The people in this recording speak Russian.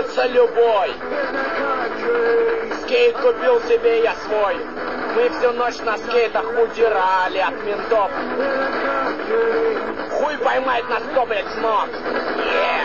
улица любой. Скейт купил себе я свой. Мы всю ночь на скейтах удирали от ментов. Хуй поймает нас кто, блядь, с ног.